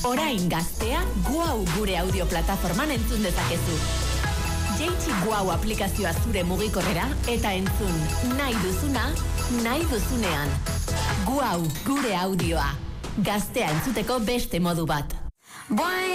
Orain Gaztea Guau gure audio plataforman entzun dezakezu. Jaitsi Guau aplikazioa zure mugikorrera eta entzun nahi duzuna, nahi duzunean. Guau gure audioa. Gaztea entzuteko beste modu bat.